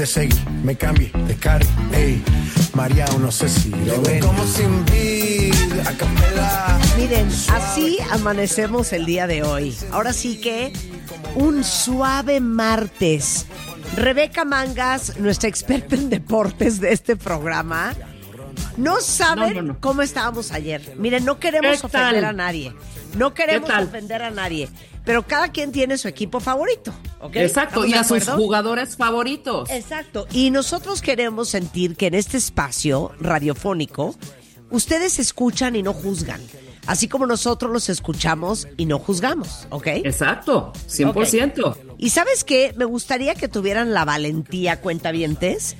te seguí, me cambié de carro, ey. María, no sé si lo ven. Como sin vida, a capela. Miren, así amanecemos el día de hoy. Ahora sí que un suave martes. Rebeca Mangas, nuestra experta en deportes de este programa, no saben cómo estábamos ayer. Miren, no queremos ofender a nadie. No queremos ofender a nadie. Pero cada quien tiene su equipo favorito, ¿ok? Exacto, y a sus jugadores favoritos. Exacto, y nosotros queremos sentir que en este espacio radiofónico ustedes escuchan y no juzgan, así como nosotros los escuchamos y no juzgamos, ¿ok? Exacto, 100%. Okay. Y ¿sabes qué? Me gustaría que tuvieran la valentía, cuentavientes,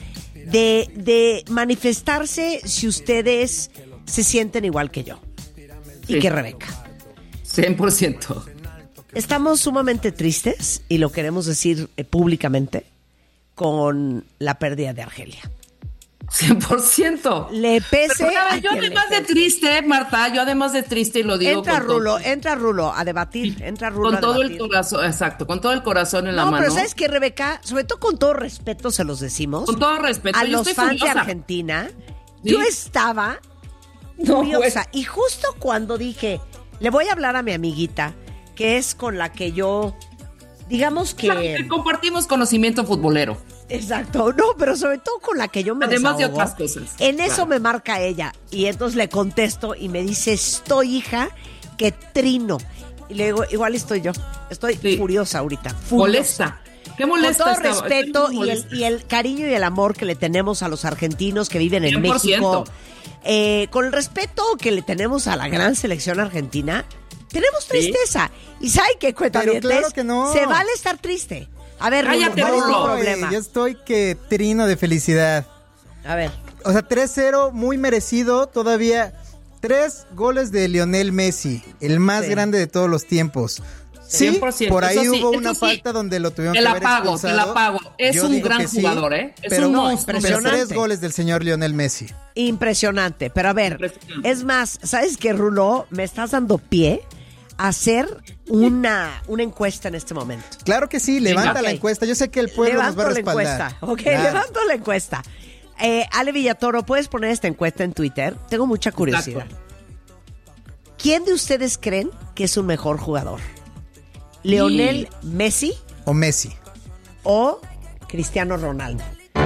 de manifestarse si ustedes se sienten igual que yo y que Rebeca. 100%. Estamos sumamente tristes, y lo queremos decir públicamente, con la pérdida de Argelia. 100%. Le pese. Pero, yo además de triste, Marta, y lo digo entra Rulo a debatir, con todo el corazón, exacto, con todo el corazón en la mano. No, pero ¿sabes qué, Rebeca? Sobre todo con todo respeto se los decimos. Con todo respeto. A los fans de Argentina, ¿sí? Yo estaba furiosa. Y justo cuando dije, le voy a hablar a mi amiguita, que es con la que yo, digamos que compartimos conocimiento futbolero. Exacto, no, pero sobre todo con la que yo me además desahogo, de otras cosas. En eso me marca ella, y entonces le contesto y me dice, estoy, hija, que trino. Y le digo, igual estoy yo, estoy furiosa ahorita. Molesta. ¿Qué molesta? Con todo respeto y el cariño y el amor que le tenemos a los argentinos que viven en 100%. México, con el respeto que le tenemos a la gran selección argentina, tenemos tristeza. ¿Sí? Y ¿sabe qué, cuentavientes? Pero claro que no. Se vale estar triste. A ver, cállate, Rulo, Rulo. problema. Yo estoy que trino de felicidad. A ver. O sea, 3-0, muy merecido. Todavía 3 goles de Lionel Messi, el más grande de todos los tiempos. Sí, 100%. Por ahí hubo una falta donde lo tuvieron que haber expulsado. Te la pago. Es un gran jugador, ¿eh? Es un monstruo. Pero 3 goles del señor Lionel Messi. Impresionante. Pero a ver, es más, ¿sabes qué, Rulo? Me estás dando pie a hacer una encuesta en este momento. Claro que sí, levanta la encuesta. Yo sé que el pueblo nos va a respaldar. La encuesta. Levanto la encuesta. Ale Villatoro, ¿puedes poner esta encuesta en Twitter? Tengo mucha curiosidad. Exacto. ¿Quién de ustedes creen que es un mejor jugador? ¿Lionel Messi? ¿O Messi? ¿O Cristiano Ronaldo?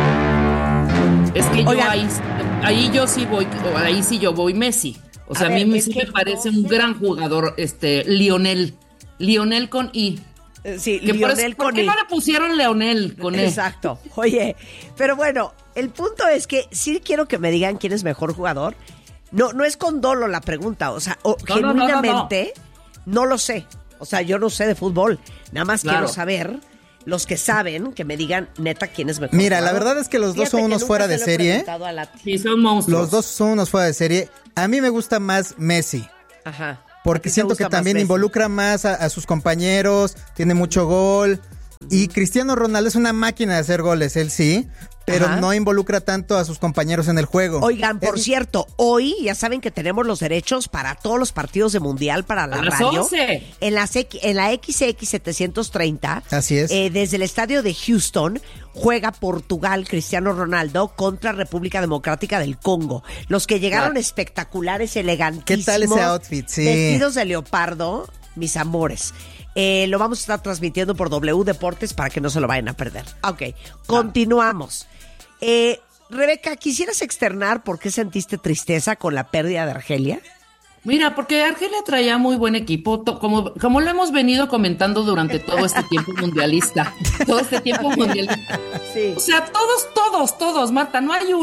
Es que ahí yo sí voy, ahí sí yo voy Messi. O sea, a mí Messi me parece un gran jugador, Lionel con I. Sí, Lionel con I. ¿Por qué no le pusieron Leonel con E? Exacto. Oye, pero bueno, el punto es que sí quiero que me digan quién es mejor jugador. No es con dolo la pregunta, o sea, genuinamente no lo sé. O sea, yo no sé de fútbol. Nada más quiero saber, los que saben, que me digan neta quién es mejor. Mira, la verdad es que los dos son unos fuera de serie. Sí, son monstruos. Los dos son unos fuera de serie. A mí me gusta más Messi. Ajá. Porque siento que también involucra más a sus compañeros, tiene mucho gol. Y Cristiano Ronaldo es una máquina de hacer goles, él sí, pero no involucra tanto a sus compañeros en el juego. Oigan, por cierto, hoy ya saben que tenemos los derechos para todos los partidos de Mundial para la radio. 11. En la XX 730. Así es. Desde el estadio de Houston juega Portugal, Cristiano Ronaldo, contra República Democrática del Congo. Los que llegaron espectaculares, elegantísimos. ¿Qué tal ese outfit? Sí. Vestidos de leopardo, mis amores. Lo vamos a estar transmitiendo por W Deportes para que no se lo vayan a perder. Ok, continuamos. Rebeca, ¿quisieras externar por qué sentiste tristeza con la pérdida de Argelia? Mira, porque Argelia traía muy buen equipo, como lo hemos venido comentando durante todo este tiempo mundialista. Todo este tiempo mundialista. Sí. O sea, todos, Marta, no hay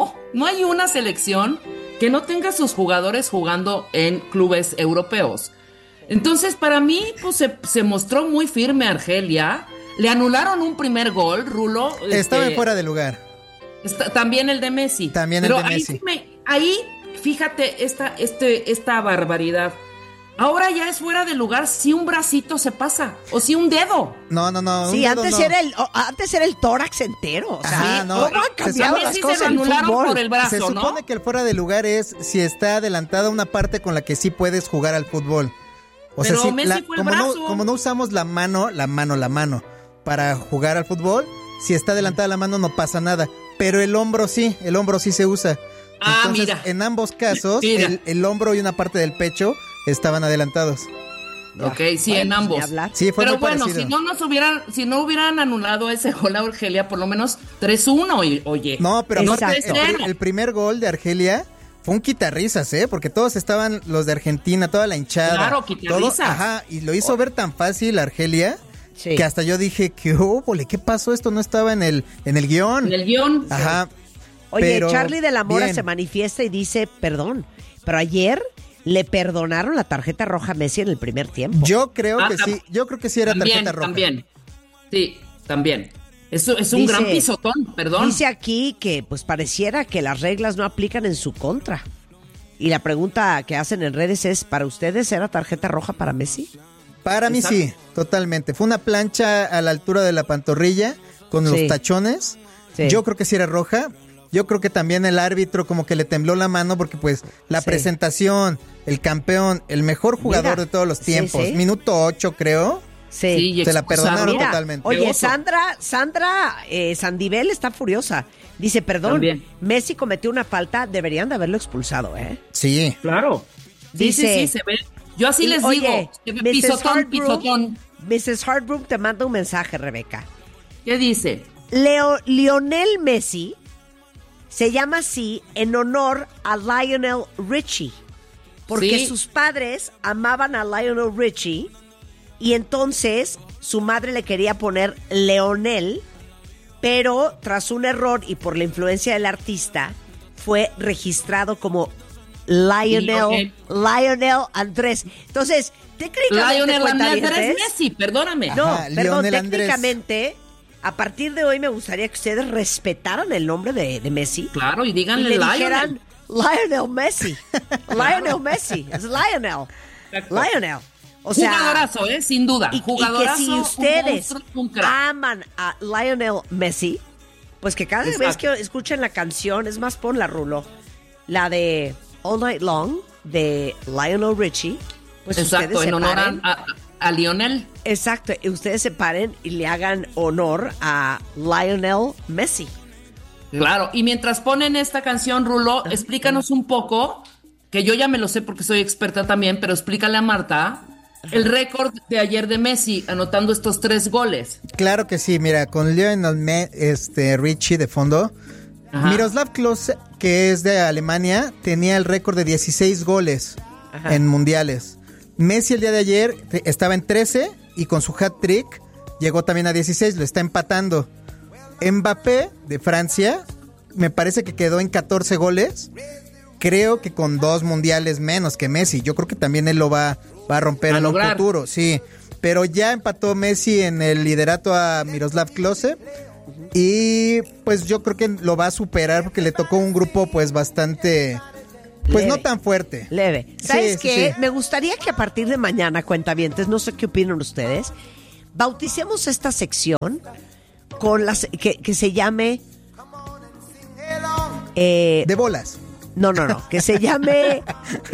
una selección que no tenga sus jugadores jugando en clubes europeos. Entonces, para mí, pues se mostró muy firme Argelia. Le anularon un primer gol, Rulo. Estaba fuera de lugar. También el de Messi. También el de Messi. Ahí, fíjate, esta barbaridad. Ahora ya es fuera de lugar si un bracito se pasa o si un dedo. No. Sí, antes era el tórax entero. O sea, no. Se anularon por el brazo, se supone que el fuera de lugar es si está adelantada una parte con la que sí puedes jugar al fútbol. Pero sea, Messi fue el brazo. Como no usamos la mano para jugar al fútbol, si está adelantada la mano no pasa nada, pero el hombro sí se usa. Entonces, mira. en ambos casos, el hombro y una parte del pecho estaban adelantados. Ok, sí, en ambos. Sí, fue pero muy bueno, parecido. si no hubieran anulado ese gol a Argelia, por lo menos 3-1, oye. No, pero no aparte, el primer gol de Argelia fue un quitarrisas, porque todos estaban, los de Argentina, toda la hinchada. Claro, quitarrisas. Y lo hizo ver tan fácil Argelia, que hasta yo dije, ¿qué pasó? Esto no estaba en el guión. En el guión. Ajá. Oye, Charlie de la Mora se manifiesta y dice, perdón, pero ayer le perdonaron la tarjeta roja a Messi en el primer tiempo. Yo creo que sí era tarjeta roja. También. Sí, también. Eso es un gran pisotón, perdón. Dice aquí que pues pareciera que las reglas no aplican en su contra. Y la pregunta que hacen en redes es, ¿para ustedes era tarjeta roja para Messi? Para mí sí, totalmente. Fue una plancha a la altura de la pantorrilla con los tachones. Sí. Yo creo que sí era roja. Yo creo que también el árbitro como que le tembló la mano porque pues la presentación, el campeón, el mejor jugador de todos los tiempos, minuto 8 creo. Sí, se la perdonaron totalmente. Oye, Sandra Sandivel está furiosa. Dice, perdón, Messi cometió una falta, deberían de haberlo expulsado, ¿eh? Sí. Claro. Dice, sí, se ve. Yo así les digo, pisotón. Mrs. Hartbrook te manda un mensaje, Rebeca. ¿Qué dice? Lionel Messi se llama así en honor a Lionel Richie, porque sus padres amaban a Lionel Richie y entonces su madre le quería poner Leonel, pero tras un error y por la influencia del artista fue registrado como Lionel Andrés. Entonces, técnicamente Lionel Andrés Messi, perdóname. No, perdón, técnicamente a partir de hoy me gustaría que ustedes respetaran el nombre de Messi. Claro, y díganle Lionel Messi. Lionel Messi. Es Lionel. Exacto. Lionel. O sea, jugadorazo, sin duda. Jugadorazo. Y que si ustedes aman a Lionel Messi, pues que cada vez que escuchen la canción, es más, ponla, Rulo, la de All Night Long de Lionel Richie, pues exacto, ustedes en honor a Lionel. Exacto, y ustedes se paren y le hagan honor a Lionel Messi. Claro, y mientras ponen esta canción, Rulo, explícanos un poco, que yo ya me lo sé porque soy experta también, pero explícale a Marta el récord de ayer de Messi anotando estos 3 goles. Claro que sí, mira, con Lionel Richie de fondo. Miroslav Klose, que es de Alemania, tenía el récord de 16 goles en mundiales. Messi el día de ayer estaba en 13 y con su hat-trick llegó también a 16, lo está empatando. Mbappé de Francia, me parece que quedó en 14 goles. Creo que con 2 mundiales menos que Messi. Yo creo que también él lo va a romper en un futuro, sí. Pero ya empató Messi en el liderato a Miroslav Klose. Y pues yo creo que lo va a superar porque le tocó un grupo pues bastante... Pues leve, no tan fuerte. Leve. ¿Sabes qué? Sí. Me gustaría que a partir de mañana, cuentavientes, no sé qué opinan ustedes, bauticemos esta sección con las que se llame... de bolas. No. Que se llame...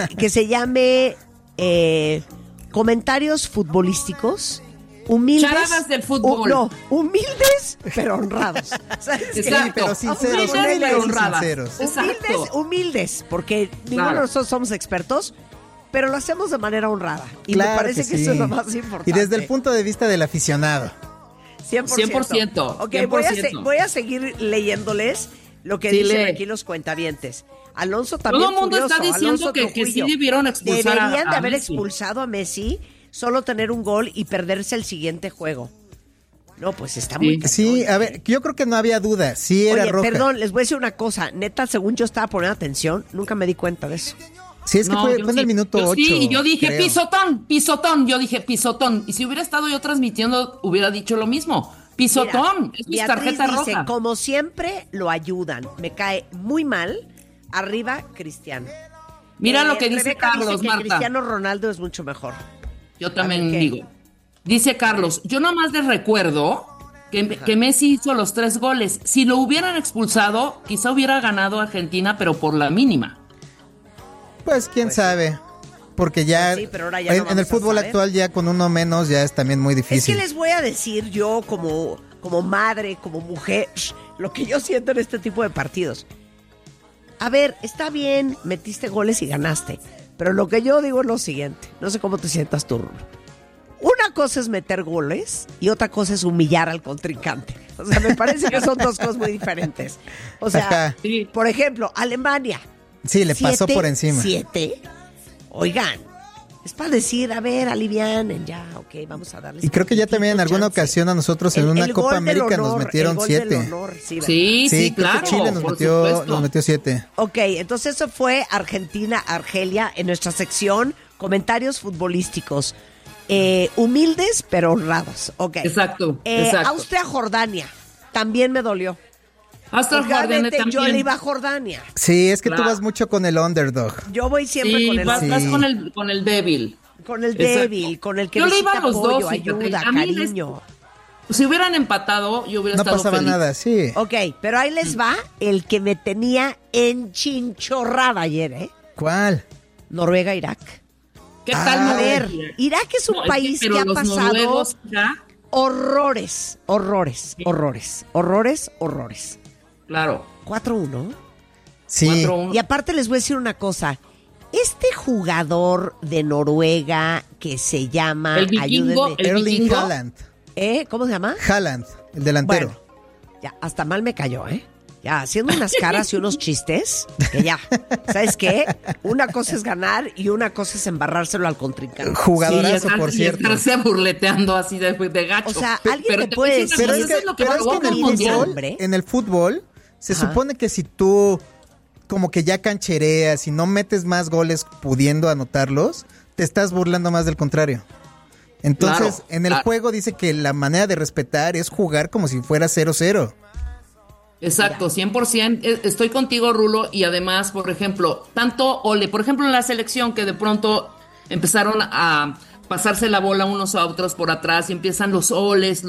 comentarios futbolísticos humildes. Charadas del fútbol. Humildes pero honrados. Exacto. Pero sinceros. Humildes, porque ninguno de nosotros somos expertos, pero lo hacemos de manera honrada. Y me parece que eso es lo más importante. Y desde el punto de vista del aficionado. 100%. Ok, 100%. Voy a seguir leyéndoles lo que dicen aquí los cuentavientes. Alonso también. Todo el mundo está diciendo que sí debieron expulsar Deberían de haber expulsado a Messi, solo tener un gol y perderse el siguiente juego. No, pues está muy cañón. Sí, a ver, yo creo que no había duda. Sí era roja. Perdón, les voy a decir una cosa. Neta, según yo estaba poniendo atención, nunca me di cuenta de eso. Sí, es que fue en el minuto 8. Sí, y yo dije pisotón. Yo dije pisotón. Y si hubiera estado yo transmitiendo, hubiera dicho lo mismo. Pisotón. Es mi tarjeta dice, roja. Como siempre, lo ayudan. Me cae muy mal. Arriba, Cristiano. Mira lo que dice Rebeca Carlos, dice que Marta. Cristiano Ronaldo es mucho mejor. Yo también digo. Dice Carlos, yo nomás les recuerdo que Messi hizo los 3 goles. Si lo hubieran expulsado, quizá hubiera ganado Argentina, pero por la mínima. Pues quién sabe. Porque ya, pero ahora ya en el fútbol actual ya con uno menos ya es también muy difícil. Es que les voy a decir yo como como madre, como mujer, lo que yo siento en este tipo de partidos. A ver, está bien, metiste goles y ganaste, pero lo que yo digo es lo siguiente, no sé cómo te sientas tú, Rulo. Una cosa es meter goles y otra cosa es humillar al contrincante. O sea, me parece que son dos cosas muy diferentes. O sea, por ejemplo, Alemania. Sí, le pasó por encima. 7. Oigan, es para decir, a ver, alivianen, ya, ok, vamos a darles. Y creo que ya también en alguna ocasión a nosotros en una Copa América nos metieron 7. Sí, claro. Chile nos metió 7. Ok, entonces eso fue Argentina-Argelia en nuestra sección comentarios futbolísticos. Humildes pero honrados. Okay. Exacto. Austria-Jordania también me dolió. Austria-Jordania también. Yo le iba a Jordania. Sí, es que tú vas mucho con el underdog. Yo voy siempre con el vas con el débil. Con el débil, con el que necesita apoyo, ayuda, cariño. Si hubieran empatado, yo hubiera estado feliz. No pasaba nada, sí. Ok, pero ahí les va el que me tenía enchinchorrada ayer, ¿eh? ¿Cuál? Noruega-Irak. ¿Qué tal? A ver, Irak es un país que ha pasado horrores. Claro. 4-1. Sí. 4-1. Y aparte les voy a decir una cosa. Este jugador de Noruega que se llama... Erling Haaland. ¿Cómo se llama? Haaland, el delantero. Bueno, ya, hasta mal me cayó, ¿eh? Ya, haciendo unas caras y unos chistes, que ya, ¿sabes qué? Una cosa es ganar y una cosa es embarrárselo al contrincante. Jugadorazo, por cierto. Y estarse burleteando así de gacho. O sea, alguien te puede decir... Pero es que en el fútbol se supone que si tú como que ya canchereas y no metes más goles pudiendo anotarlos, te estás burlando más del contrario. Entonces, en el juego dice que la manera de respetar es jugar como si fuera 0-0. Exacto, 100%. Estoy contigo, Rulo, y además, por ejemplo, por ejemplo, en la selección que de pronto empezaron a pasarse la bola unos a otros por atrás y empiezan los oles.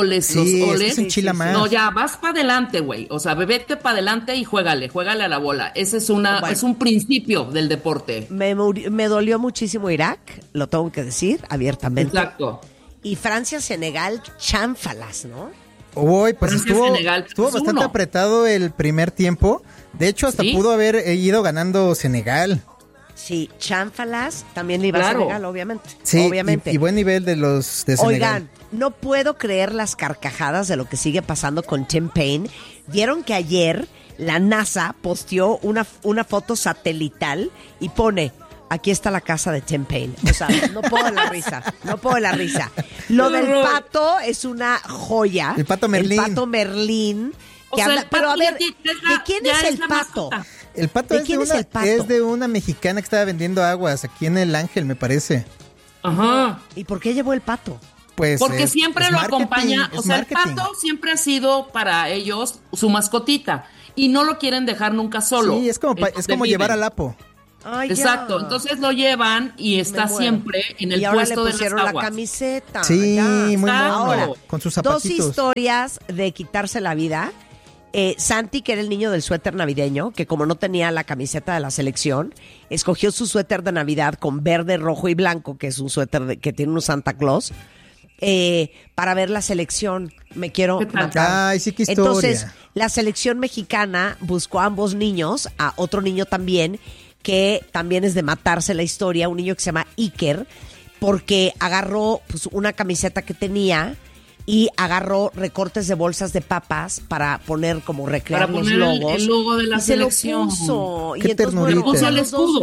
Es un chila más. No, ya, vas para adelante, güey. O sea, bebete para adelante y juégale a la bola. Ese es es un principio del deporte. Me dolió muchísimo Irak, lo tengo que decir abiertamente. Exacto. Y Francia-Senegal, chanfalas, ¿no? Uy, pues estuvo bastante apretado el primer tiempo. De hecho, hasta pudo haber ido ganando Senegal. Sí, chanfalas, también le iba a Senegal, obviamente. Sí, obviamente. Y buen nivel de los de Senegal. Oigan, no puedo creer las carcajadas de lo que sigue pasando con Tim Payne. ¿Vieron que ayer la NASA posteó una foto satelital y pone... Aquí está la casa de Tim Payne. O sea, no puedo de la risa. Lo del pato es una joya. El pato Merlín. Pero a ver, ¿de quién es el pato? El pato es de una mexicana que estaba vendiendo aguas aquí en El Ángel, me parece. Ajá. ¿Y por qué llevó el pato? Pues porque siempre lo acompaña. O sea, el pato siempre ha sido para ellos su mascotita. Y no lo quieren dejar nunca solo. Sí, es como llevar al Apo. Ay, exacto, ya. Entonces lo llevan y está siempre en el puesto de las aguas. Y ahora le pusieron la camiseta. Sí, ya. Muy mono. Ahora, con sus zapatitos. 2 historias de quitarse la vida. Santi, que era el niño del suéter navideño, que como no tenía la camiseta de la selección, escogió su suéter de Navidad con verde, rojo y blanco, que es un suéter que tiene un Santa Claus, para ver la selección. Me quiero matar. Ay, sí, qué historia. Entonces, la selección mexicana buscó a ambos niños, a otro niño también, que también es de matarse la historia, un niño que se llama Iker, porque agarró una camiseta que tenía y agarró recortes de bolsas de papas para poner como recrear los logos. El logo de la selección. Se lo puso. Qué y entonces ternurita.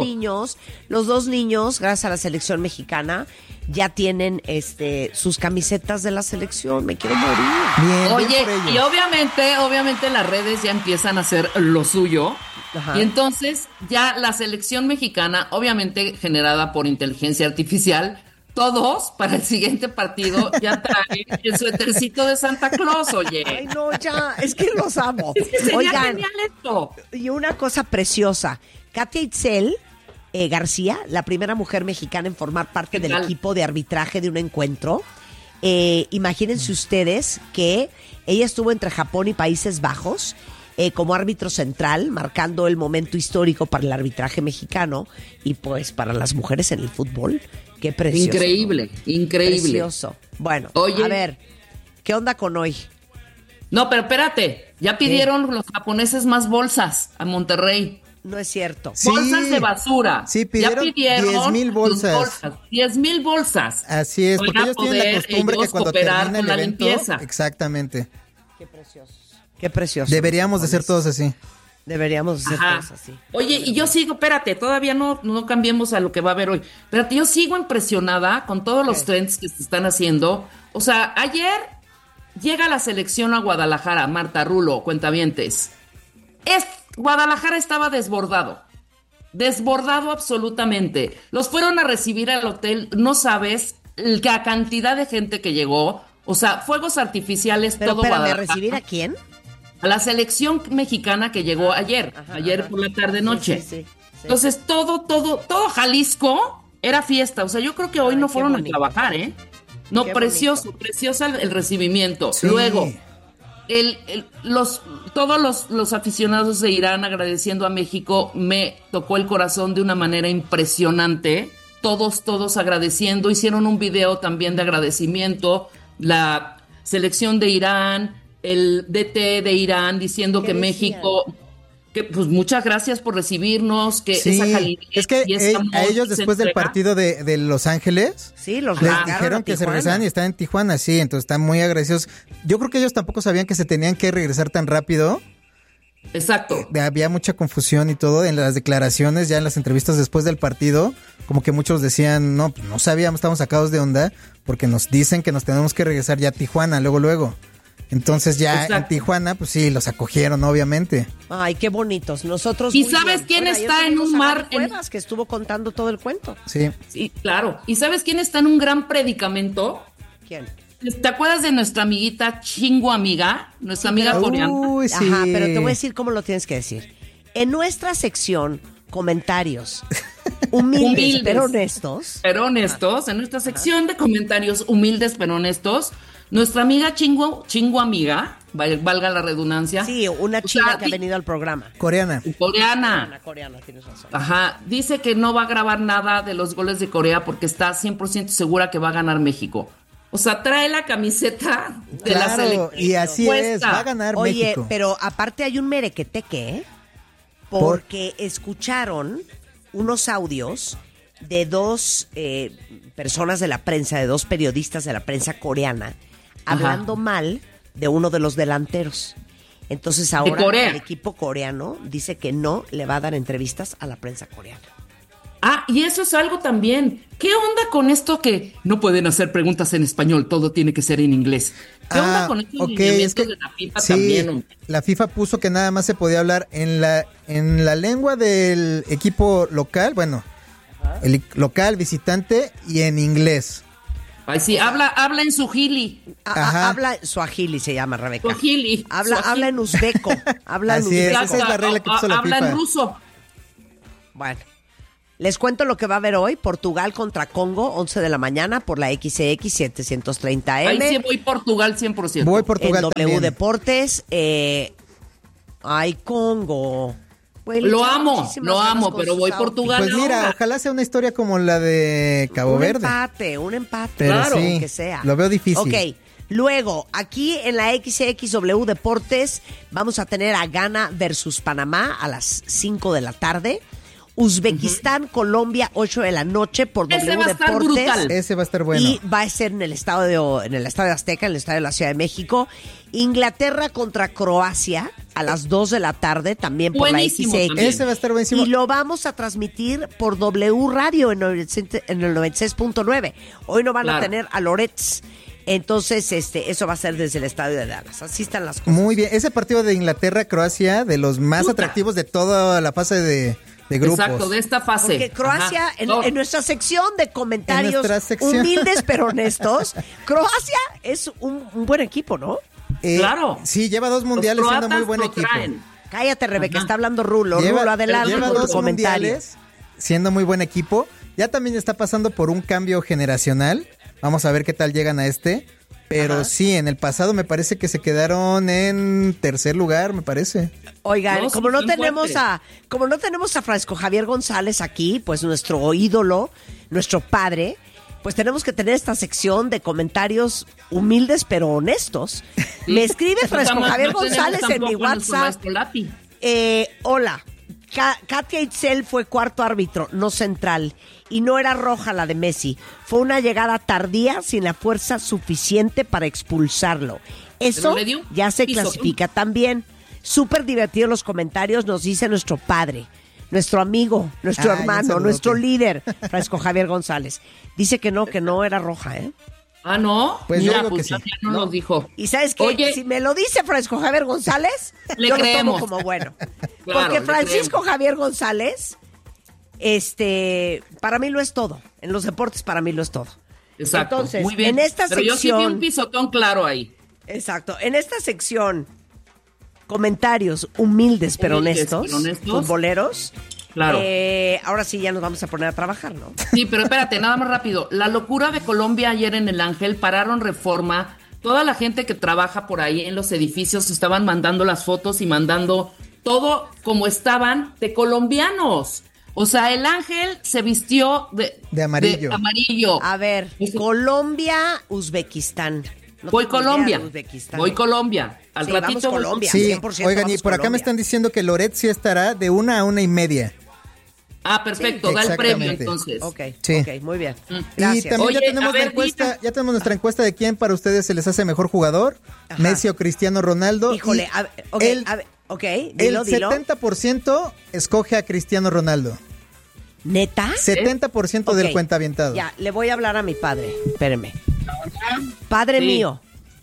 Los dos niños, gracias a la selección mexicana, ya tienen sus camisetas de la selección. Me quiero morir. Bien, oye, bien por ellos. Y obviamente las redes ya empiezan a hacer lo suyo. Ajá. Y entonces ya la selección mexicana, obviamente generada por inteligencia artificial, todos para el siguiente partido ya traen el suétercito de Santa Claus, oye. Ay, no, ya, es que los amo. Es que sería Oigan, genial esto. Y una cosa preciosa, Katia Itzel García, la primera mujer mexicana en formar parte del equipo de arbitraje de un encuentro. Imagínense ustedes que ella estuvo entre Japón y Países Bajos como árbitro central, marcando el momento histórico para el arbitraje mexicano y pues para las mujeres en el fútbol. Qué precioso. Increíble, ¿no? Increíble. Precioso. Bueno, oye, a ver, ¿qué onda con hoy? No, pero espérate, ya pidieron los japoneses más bolsas a Monterrey. No es cierto. Sí. Bolsas de basura. Sí, pidieron 10,000 bolsas. 10,000 bolsas. Así es, porque ellos tienen la costumbre que cuando termina el evento... limpieza. Exactamente. Qué precioso. Qué precioso. Deberíamos de ser todos así. Deberíamos de ser todos así. Oye, y yo sigo, espérate, todavía no cambiemos a lo que va a haber hoy. Espérate, yo sigo impresionada con todos los trends que se están haciendo. O sea, ayer llega la selección a Guadalajara, Marta, Rulo, cuentavientes. Guadalajara estaba desbordado absolutamente. Los fueron a recibir al hotel, no sabes la cantidad de gente que llegó. O sea, fuegos artificiales, pero, todo Guadalajara. Guadalajara. ¿Recibir a quién? A la selección mexicana que llegó ayer por la tarde-noche. Sí. Entonces, todo Jalisco era fiesta. O sea, yo creo que hoy no fueron a trabajar, ¿eh? No, qué precioso el recibimiento. Sí. Luego, todos los aficionados de Irán agradeciendo a México, me tocó el corazón de una manera impresionante. Todos agradeciendo. Hicieron un video también de agradecimiento. La selección de Irán, el DT de Irán diciendo que México, que pues muchas gracias por recibirnos, que esa calidez. Es que a ellos después del partido de Los Ángeles, sí, les dijeron que se regresaban y están en Tijuana, sí, entonces están muy agradecidos. Yo creo que ellos tampoco sabían que se tenían que regresar tan rápido. Exacto. Había mucha confusión y todo en las declaraciones, ya en las entrevistas después del partido, como que muchos decían, no sabíamos, estamos sacados de onda, porque nos dicen que nos tenemos que regresar ya a Tijuana, luego. Entonces ya en Tijuana, pues sí, los acogieron, obviamente. Ay, qué bonitos. Nosotros. ¿Y sabes quién está en un mar? Cuevas, que estuvo contando todo el cuento. Sí, claro. ¿Y sabes quién está en un gran predicamento? ¿Quién? ¿Te acuerdas de nuestra amiguita Chingu Amiga? Nuestra amiga coreana. Uy, sí. Ajá, pero te voy a decir cómo lo tienes que decir. En nuestra sección, comentarios humildes pero honestos. En nuestra sección de comentarios humildes pero honestos, nuestra amiga Chingu Amiga, valga la redundancia. Sí, una china que ha venido al programa. Coreana, tienes razón. Ajá, dice que no va a grabar nada de los goles de Corea porque está 100% segura que va a ganar México. O sea, trae la camiseta de la selección. Y así es, va a ganar México. Oye, pero aparte hay un merequeteque, ¿eh? Porque escucharon unos audios de dos personas de la prensa, de dos periodistas de la prensa coreana, hablando mal de uno de los delanteros. Entonces ahora el equipo coreano dice que no le va a dar entrevistas a la prensa coreana. Y eso es algo también. ¿Qué onda con esto que no pueden hacer preguntas en español? Todo tiene que ser en inglés. ¿Qué onda con estos lineamientos de la FIFA también? La FIFA puso que nada más se podía hablar en la lengua del equipo local, el local, visitante, y en inglés. Ay, sí, habla en suajili. Habla suajili, se llama, Rebeca. Suajili. Habla en uzbeco. Así es, esa es la regla que puso la FIFA. Habla en ruso. Bueno. Les cuento lo que va a haber hoy. Portugal contra Congo, 11 de la mañana por la XX 730M. Ahí sí voy Portugal 100%. Voy Portugal en también. W Deportes. Congo. Lo amo, pero voy Portugal. Pues mira, ojalá sea una historia como la de Cabo Verde. Un empate. Pero claro, sí, que sea. Lo veo difícil. Ok. Luego, aquí en la XXW Deportes vamos a tener a Ghana versus Panamá a las 5 de la tarde. Uzbekistán, Colombia, 8 de la noche por W Deportes. Ese va a estar brutal. Ese va a estar bueno. Y va a ser en el estadio Azteca, en el estadio de la Ciudad de México. Inglaterra contra Croacia a las 2 de la tarde, también por buenísimo, la XX. También. Ese va a estar buenísimo. Y lo vamos a transmitir por W Radio en el 96.9. Hoy no van a tener a Loretz. Entonces, eso va a ser desde el estadio de Dallas. Así están las cosas. Muy bien. Ese partido de Inglaterra-Croacia, de los más atractivos de toda la fase de grupos. Exacto, de esta fase. Porque Croacia, en nuestra sección de comentarios humildes pero honestos, Croacia es un buen equipo, ¿no? Claro. Sí, lleva 2 mundiales siendo muy buen equipo. Cállate, Rebeca, está hablando Rulo. Rulo, adelante lleva con 2 mundiales siendo muy buen equipo. Ya también está pasando por un cambio generacional. Vamos a ver qué tal llegan a Pero sí, en el pasado me parece que se quedaron en tercer lugar, me parece. Oigan, como no tenemos a Francisco Javier González aquí, pues nuestro ídolo, nuestro padre, pues tenemos que tener esta sección de comentarios humildes pero honestos. Sí. Me escribe Fresco Javier González en mi WhatsApp. Hola, Katia Itzel fue cuarto árbitro, no central, y no era roja la de Messi. Fue una llegada tardía sin la fuerza suficiente para expulsarlo. Eso ya se clasifica también. Súper divertidos los comentarios, nos dice nuestro padre, nuestro amigo, nuestro hermano, nuestro líder, Francisco Javier González. Dice que no era roja, ¿eh? Ah, ¿no? Pues mira, yo digo pues que sí. No nos dijo. Y ¿sabes qué? Oye, si me lo dice Francisco Javier González, le yo creemos. lo tomo como bueno. Claro, porque Francisco Javier González, para mí lo es todo. En los deportes para mí lo es todo. Exacto. Entonces, muy bien. En esta Pero sección... yo sí vi un pisotón claro ahí. Exacto. En esta sección, comentarios humildes pero honestos, futboleros. Claro. Ahora sí ya nos vamos a poner a trabajar, ¿no? Sí, pero espérate, nada más rápido. La locura de Colombia ayer en el Ángel, pararon Reforma. Toda la gente que trabaja por ahí en los edificios estaban mandando las fotos y mandando todo como estaban de colombianos. O sea, el Ángel se vistió de amarillo. A ver, Colombia, Uzbekistán. No voy Colombia. Voy Colombia. Al sí, ratito vamos Colombia. Sí, 100% oigan, y por acá Colombia. me están diciendo que Loret sí estará de 1 a 1:30. Ah, perfecto, sí, da el premio entonces. Ok, sí. Ok, muy bien. Gracias. Y también ya tenemos nuestra encuesta de quién para ustedes se les hace mejor jugador, Ajá. Messi o Cristiano Ronaldo. Híjole, el 70% escoge a Cristiano Ronaldo. ¿Neta? 70% del cuentavientado. Ya, le voy a hablar a mi padre. Espéreme. Padre mío.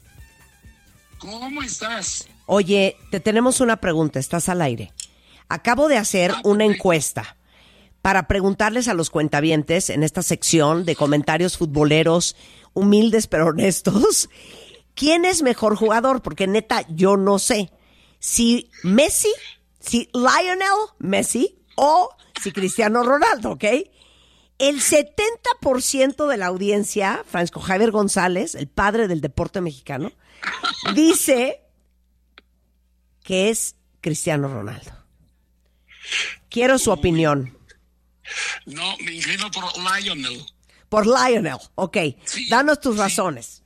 ¿Cómo estás? Oye, te tenemos una pregunta, estás al aire. Acabo de hacer una encuesta para preguntarles a los cuentavientes en esta sección de comentarios futboleros humildes pero honestos, ¿quién es mejor jugador? Porque neta, yo no sé si Messi, si Lionel Messi o si Cristiano Ronaldo, ¿ok? El 70% de la audiencia, Francisco Javier González, el padre del deporte mexicano, dice que es Cristiano Ronaldo. Quiero su opinión. No, me inclino por Lionel. Por Lionel, ok. Sí, danos tus razones.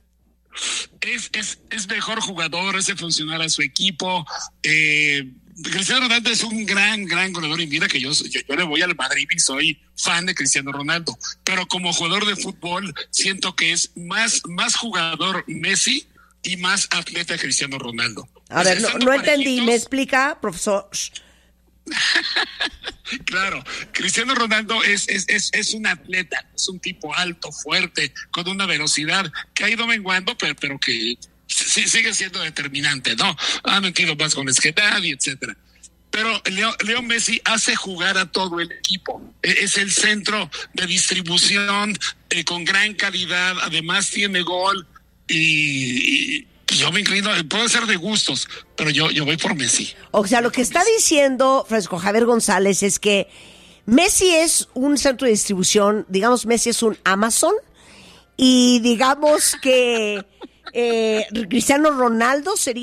Es mejor jugador, hace funcionar a su equipo. Cristiano Ronaldo es un gran goleador y mira que yo le voy al Madrid y soy fan de Cristiano Ronaldo, pero como jugador de fútbol siento que es más jugador Messi y más atleta Cristiano Ronaldo. A ver, no entendí, ¿me explica, profesor? Claro, Cristiano Ronaldo es un atleta, es un tipo alto, fuerte, con una velocidad que ha ido menguando, pero que sigue siendo determinante, ¿no? Ha metido más goles que nadie, etcétera. Pero Leo Messi hace jugar a todo el equipo. Es el centro de distribución con gran calidad. Además tiene gol y yo me inclino, puede ser de gustos, pero yo voy por Messi. O sea, lo que está diciendo Francisco Javier González es que Messi es un centro de distribución, digamos, Messi es un Amazon y digamos que Cristiano Ronaldo sería